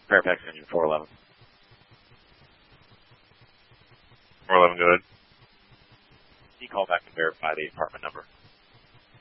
Fairfax engine 411. 411, good. Can you call back and verify the apartment number?